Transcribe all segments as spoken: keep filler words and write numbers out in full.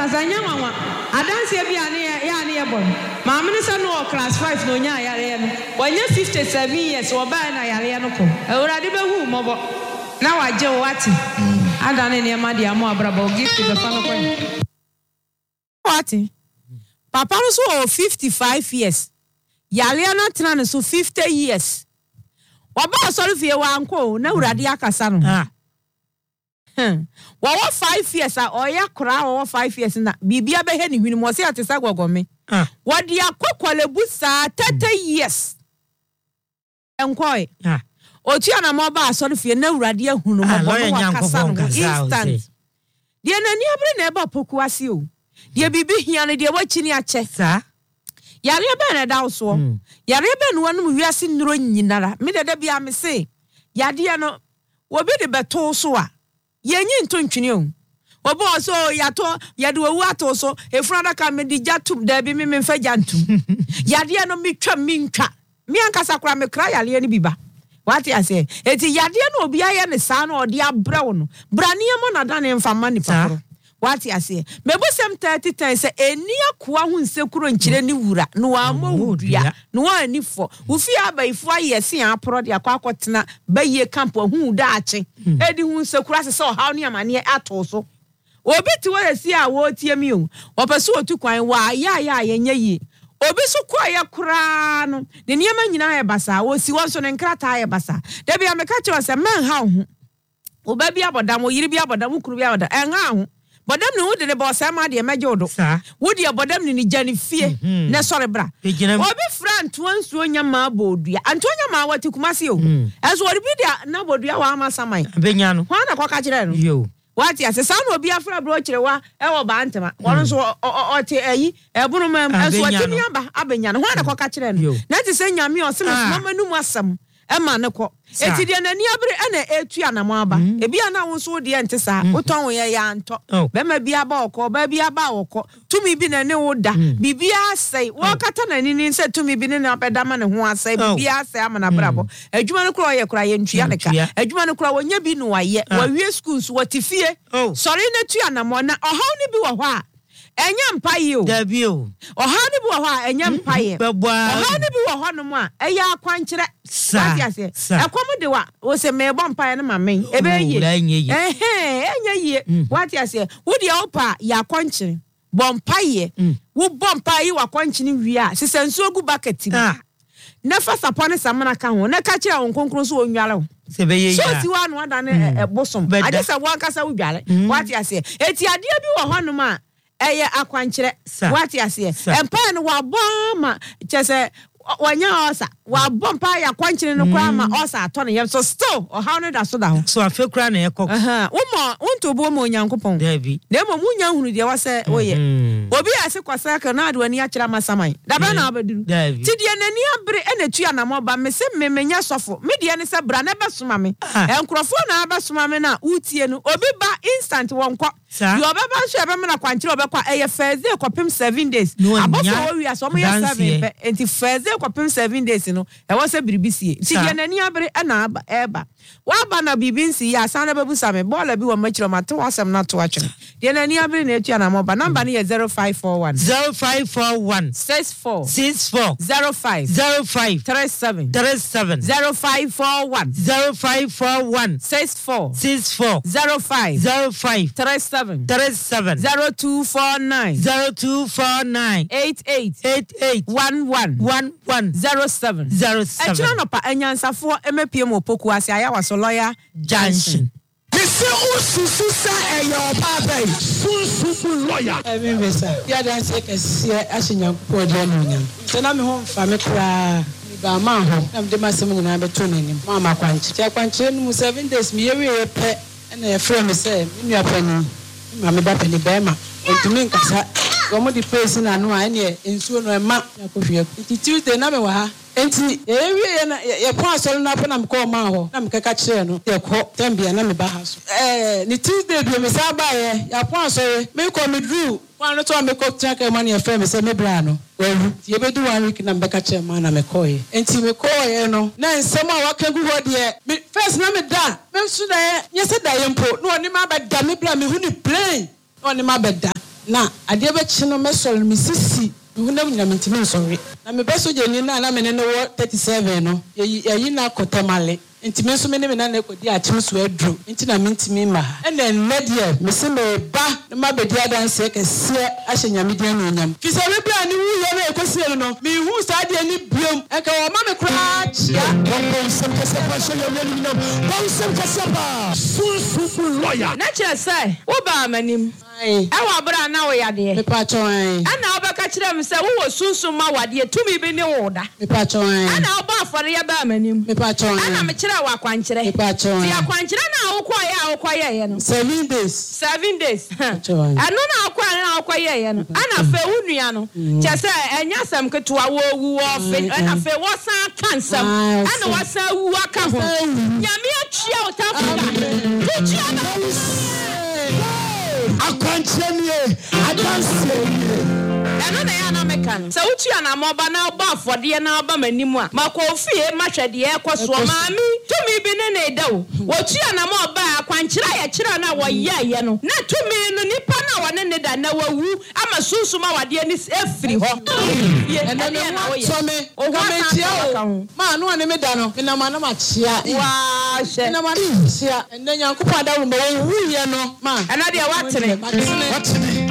na sanya nwanwa adanse bia ne ya ne yebon ma me se no class five no nya yare no wanya fifty-seven years oba na yare no ko ewurade behu mobo na waje wati adane ne ma dia mo abraba gift the fan ko wati papa no so fifty-five years yare na tena no so fifty years oba sorry fie wa anko na urade akasa no ah Hmm. Wawa five years a oya kura wawa five years na bibia behe ni hwini mo se atesa gogome ah wadi akokwale busa thirty years enkoi ah otu ana mo ba asori fie na urade ahunu mo bo wa kasa no instant die na ni abre na eba poku ase o die bibi hia no die wachini ache sa yare be na da so yare be no wanu wiase nnuro nyinara me dede bia me se yade no obi de beto so a yenyi ntontwene o obo so yato yade owu ato so efrada ka me di jatum da bi me me fa jantum yade no metwa mentwa me ankasa kra me kra yale ni biba what I say eti yade no obi aye ne sa no ode abrawo no brane mo na da ne mfa mani paporo what I say me bo sem thirty times say eni akoa hu nsekuro nkire ni wura no wa ma wudua no wa anifo wo fi abaifo ayese aporo de akwa akotena baye camp hu da ache edi hu nsekuro ase so haw ne amane ato so obi ti wo yesi a wo tie mi o opeso otu kwan wa ya ya yenye yi obi so kwa ya kura no de niam nyina ya basa wo si won so ne nkrata ya basa de bia me ka che se man ha ho oba bia bodam wo yiri bia bodam kuru bia bodam en ha ho bodam ne wo de ne bosa ma de meje odo wo de bodam ne ni jani fie ne sore bra obi frant wansu onya ma bodua antonya ma wati kumase o enso ori bi de na bodua wa ma saman benya no ho na kwa ka kire no yo wati asesa no obi afra bro kire wa e wo ba ntema won so o te ayi e bunu ma enso wati ni aba abenya no ho na kwa ka kire no na ti se nyame o se mama nu mu asam e ma ne ko eti de nani abre na etu anamo aba e bia na wo so de ente sa woton wo ye ya nto be ma bia ba okọ ba bia ba okọ tumi bi na ne wo da bibia sei wo kata na ni ni se tumi bi ne na pedama ne ho asai bibia sei amana brabo adwuma no kro ye kra ye ntua ne ka adwuma no kra wo nya bi no waye wa wie schools watifie sorry na tu anamo na ohaw ne bi wo ho a enya mpaye o dabi o ohaw ne bi wo ho a enya mpaye ohaw ne bi wo ho no mo a eya akwankyere sa ekom de wa wo se me bo mpaye no mamen ebe ye eh eh enya ye what you say wo de opa ya akwankyere bo mpaye wo bo mpaye wa akwankyere wi a sesensu ogu bucket ni na fa sapone samana ka ho na ka kire won konkro so onwale ho se be ye ya so si wa no ada ne ebosom ade se wo ankasa wo dwale what you say eti ade bi wo ho no ma eye akwankyere what you say empire no wa boma chese wanya osa wa bompa ya kwankyere no kwa ma osa ato ne yem so still o how no da so da ho so afi kra na ekọ aha wo mo wonto bo mo nyankopon dabi na mo munya hunu de wase oye obi ase kwasa ka na adwani akira masaman da ba na abaduru ti de nani abre ena tu na mo ba me se memenya sofo me de ne se bra na besoma me enkrofo na besoma me na utie no obi ba instant wonko yo baba so ebe me na kwankyere obekwa eye Thursday kopim seven days abofo wo wi aso mo ye seven pe enti Thursday kopim seven days no e wo se biribisie ti de nani abre na aba eba wa ba na bibinsi ya sana babu same bola bi wo machiro mato wasem na to atwe de nani abre na etua na mo ba number ni zero five four one zero five four one six four six four zero five zero five three seven three seven zero five four one zero five four one six four six four zero five zero five three seven three seven zero two four nine zero two four nine eight eight eight eight one one one one zero seven zero seven Echira no pa anyansafo emepie mo poku ase aya waso lawyer Junction. Ese ususu sa eyo baba susu lawyer. Emi besa. Ya dan se kese ahyenyankopɔ de no nyam. Tena me ho mfa me kra. Ba ma ho. Na me de masem nyina beto nanim. Ma ma kwanche. Ya kwanche no seven days me yewe ye pe. Na ye frɛ me se me nua pani. Ma me ba pani ba ma. Ontumi nkasa. Gomo di place na no a ne ensuo no e ma. Ya kofie. Ti Tuesday na me wa ha. Enti ewie na ye pon asori na pon na me ko ma ho na me kaka kire no ye ko tambia na me ba ha so eh ni Tuesday bi me sa ba ye ya pon asori me ko me dru pon no to me ko traka ma na ye frɛ me se me bra no wahu ye be do one week na me kaka kire ma na me ko ye enti me ko ye no na nsem a waka gu ho de me first na me da me su na ye se da ye mpo no oni ma ba da me bra me hu ni plain no oni ma ba da na ade be chi no mesol me sisi hunam nyina mentimi nsori na me beso je ni na na me ne no thirty-seven no yi na kotamale ntimi nso me ne me na na ekodi achim so adru nti na mentimi ma ene nnedie me se me ba ma bedi adanse kese ahyenya me dia nyonyam fi se me bia ni wu ye na ekosie no me hu sa de ni biom e ka o ma me kra chia Bongo sem kese pa so ye ni no. Bongo sem kese pa. Susu lawyer. Na che say, wo ba amanim. ai E wa bra na wo yade. me pa cho ai Ana obeka kire me say wo wo sunsun ma wade tumi bi ne wo da. me pa cho ai Ana oba afore ya ba amanim. me pa cho ai Ana me kire wa kwankire. me pa cho Ti ai akwankire na wo kwa ya wo kwa ye no. seven days Seven days. cho ai Ano na akwa na akwa ye ye no. Ana fe wunua no. Che say enya sam ketewa wo wu wo fe. Ana fe wo san kansam. Ana wo san wu aka ho. Nyame atwia otafo. Tutwia na. Akwanchenie, adanse. Ano na ya na mekan. Sa utwia na moba na oba afode na oba manimu a. Mako ofie mahwede ye kwaso maami. Tumi bi ne na eda wo. Wotwia na moba akwankyira ye kyira na wo ye ye no. Na tumi no nipa na wone ne da na wawu ama sunsuma wade ni efiri ho. ene me na so me o ho me chia o ma no ane me da no me na ma na ma chia Wa hye. na ma chia ene nyankopa da wo mo wu ye no ma Ana de watene. What's me?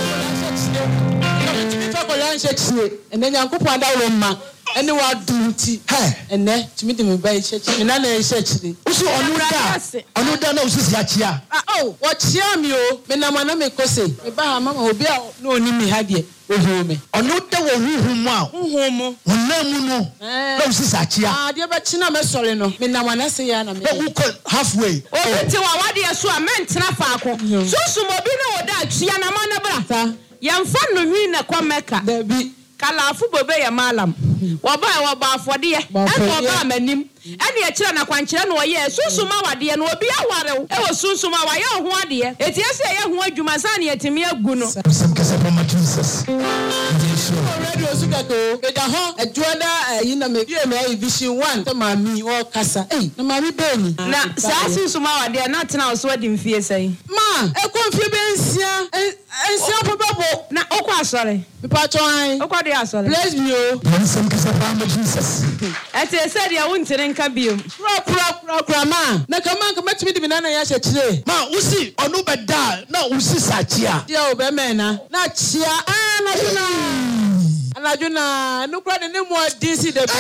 fa ko yan she chie ene nyankopa da wo ma ene wa dunti Hey. ene tumi de me ba she chie me na na she chie Usu onu da. Onu da na usu siachia. ah oh wo chia mi o me na ma na me kose me ba ha mama obi a no oni mi ha de ohu me Onu da wo huhu mu a. hu mu Onamu no. Na usu siachia. ah de ba china me sore no me na ma na se ya na me Na uko halfway. Obi ti wa wade so a mentena faako. Sunsum obi na wo da atwia na ma na bra. ta Yemfa no nwi na kwa meka. da bi Kalafu bobe ya malam. Woba wo ba afode ye. E ko ba manim. Ene ye kire na kwankire no ye sunsuma wade no obi aware. E wo sunsuma wa ye ho ade. Eti ese ye ho adwuma san ye timi agu no. Sem kese pa ma Jesus. Jesus. already osuka to me da ho adwoda yi na me ye me vision one to ma mi o kasa eh na ma mi be ni Na saa sunsuma wade na tena so adi mfie sai. ma e ko mfie be nsia nsia po babo Na okwa asore. me pa cho an Okwa de asore. bless me o Sem kese pa ma Jesus. Eti ese de wo ntire nka biom. kura kura kura kura ma na kama ka matimi de na na ya hye kire Ma usi onu beda na usi siachia. dia o be me na na chia ah na juna na juna no kura de ne mo disi de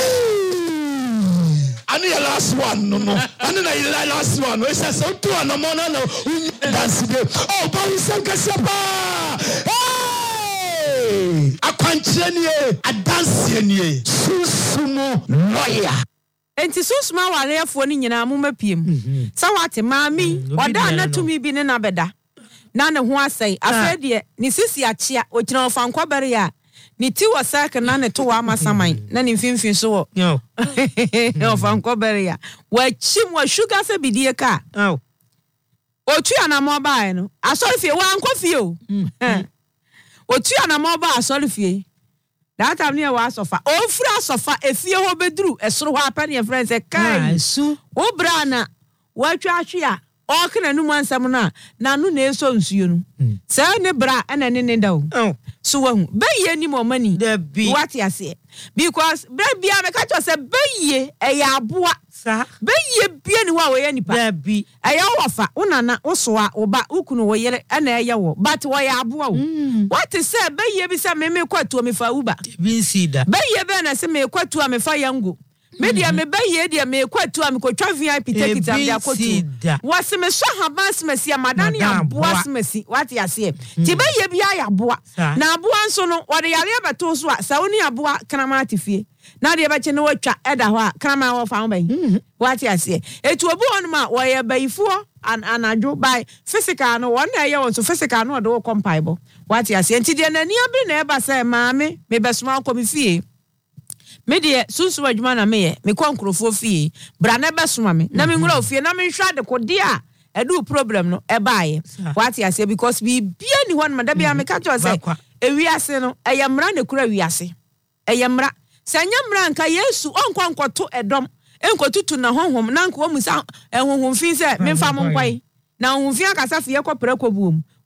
Ani your last one no no. Ani na your last one. We say so two no more no no. Dance dey. Oh, ba sem kese pa. Hey! Akwanchenie, adanse nie. Susumu lawyer. Enti sunsuma warefo ni nyina mo mapiem. Sa wate maami, oda na tumi bi ne na beda. Na ne ho asai, afede ni sisi achia, okina ofankwa bere ya. Ni ti wo saka na ne to wa masaman, na ni mfimfin so wo. Yo. Ofankwa bere ya. Wa chim wa sugar fe bidie ka. Oh. Otu ana mo ba no. Asori fie wa anko fie o. Otu ana mo ba asori fie. That time near was sofa. Oh, fra sofa. If you ho bedru, a sort of penny and friends a kind. Su. Oh, brana. What you are? Oh, can a new man samona. Na no nail sons you. Sir, ne bra and an in down. Oh. So, bay any more money. There be. What you say? Because bread be a catch us a bay a yabua. Sa. Bay ye be anywhere any There be. a yawafa. Unana oswa or ba ukunu yere and a yawo. But why abua? What is said? Bay ye be some me quite to me for Uber. Bin see that. Bay ye ben as me quite to me for yango. Media me bay ye dear me quite to me could V I P tickets and their quote. Was me so have mass messia madani and boas messy. What ya say? Tiba ye be a boa. Na buan so no or the Aleba toswa, Sauni a boa canamati fee. Now the abacha no cha edawa, crama or found by. What ya say? It will be on my way by four and anajo by physical no one day on so physical no do compatible. What ya say? And today, near be never say, mammy, maybe small come fee. Me de sunsu adwuma na me ye me kwa nkrofo fie bra na besoma me na me ngura ofie na me hwa de kode a edu problem no e baaye what ya say because we bia ni hon ma da bia me ka cho say ewiase no eyamra ne kura wiase eyamra sanya mra nka Yesu onkwa nkoto edom enkotutu na honhom na nko mu sa honhom fin say me fa mo nkwai na honhom fin akasa fie ko pere ko buom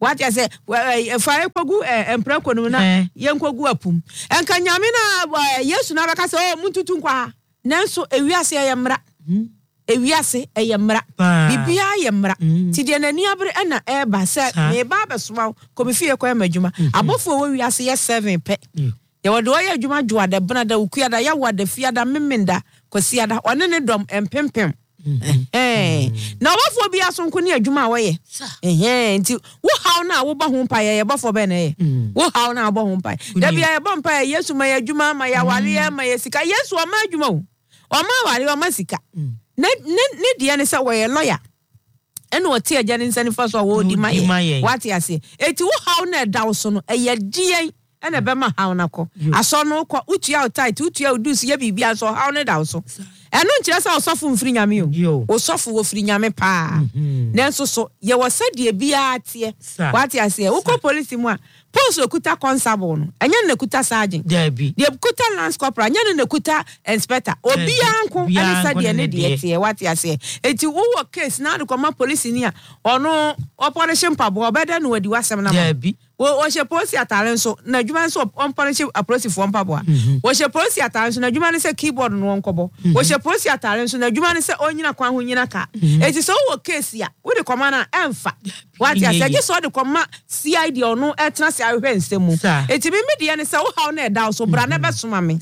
what I say fire kogu empra kono na yen kogu apum enka nyame na Yesu na beka say o muntutu nkwa nanso ewiase yemra ewiase yemra bibia yemra ti de nani abre na e ba se me ba besoma komifie kwa madwuma abofo wo wiase ye seven pe ye wodo ye adwuma dwo ada bena da ukuada ya wada fiada memenda kwasiada one ne dom empempem eh na abofo bia sonko ne adwuma wo ye eh nti wo haw na wo ba ho mpa ye bofo be na ye wo haw na wo ba ho mpa da bia ye bo mpa Yesu ma ye adwuma ma ya wale ma ye sika Yesu o ma adwuma o o ma wale o ma sika ne ne dia ne sa wo ye lawyer eno o tie agya ne nsani fa so wo di maye what you say eti wo haw na da wo so no eye die ena be ma haw na ko aso no ko utua tight utua udus ye bibia so haw na da wo so eno nkire sa osofo mfiri nyame o osofo wo firi nyame pa nenso so ye wo sadie bia tie what you say wo ko police mu a Post okuta constable no enya na kuta sergeant Debi de kuta lance corporal enya na kuta inspector obi anko ene sadie ne de tie what you say eti wo wo case na de koma police ni a ono operation pabo obeda no wadi wasem na Debi wo wo she police atare nso na adwuma nso on police approach for pabo a wo she police atare nso na adwuma ne se keyboard no nkobo wo she police atare nso na adwuma ne se onyina kwan ho nyina ka eti so wo case ya wo de koma na emfa what you say just so de koma C I D ono etna ahwe nsemu eti me media ne se wo haw na eda so bra na besoma me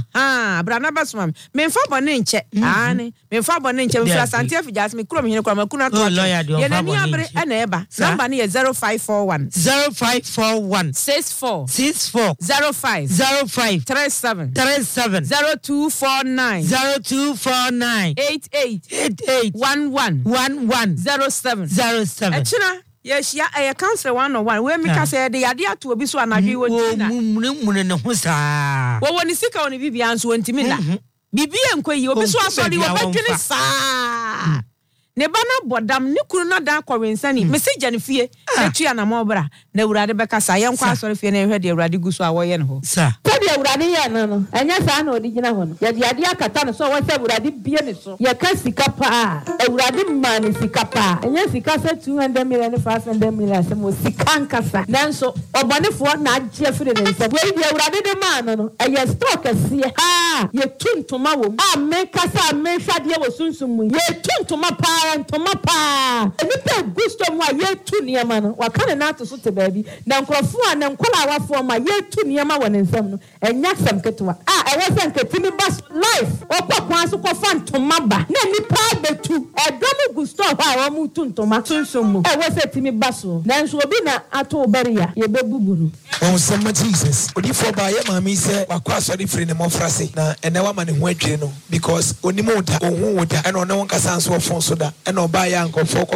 aha bra na besoma me me fa bone nche ani me fa bone nche me fra Asante Afijas me kuro me hene kwa makuna to ye na ni abre na eba number ne zero five four one zero five four one six four six four zero five zero five three seven three seven zero two four nine zero two four nine eight eight eight eight one one one one zero seven zero seven echina yes ya e council one on one we make us say de yade ato obi so anadwe wo tina mune mune ne ho saa wo woni sika woni bibia nso ntimi na bibia enkoyi obi so asori wo badwene saa ne bana bodam ne kunu na da kwensani message ne fie etua na mobra na urade beka sa ye nkwa asori fie na ehwe de urade gu so a wo ye ne ho sa tabi urade ye no no enya sa na odi gina ho no ye de ade akata no so wo se urade bie ne so ye ka sika pa urade ma ne sika pa enya sika se two hundred million ne five hundred million se mo sika nkasa nanso obonefo na agye fire ne nse we de urade de ma no no eye stock asie ha ye tuntuma wo a me kasa me hwade wo sunsun mu ye tuntuma pa ntoma pa enipa gusto mu a ye tu niema no wakane na to so te baabi na nkrofo a na nkola awafo ma ye tu niema wɔ ne nsam no enya sam ketwa a ɛwɔ sɛ nketimi bas life okwa so kɔfa ntoma ba na nipa betu ɛdɔm gusto hɔ a wɔn mu tu ntoma sunsun mu ɛwɔ sɛ timi baso nanso obi na ato beria ye bebubu no on some Jesus odi for ba ye mami sɛ wakɔ asɔre firi ne mɔfra se na ɛnɛ wa ma ne ho adwire no because onimu da ohun woda ɛna ɔne wɔn kasa nso ɔfon so da ɛna ɔba ya nkɔfo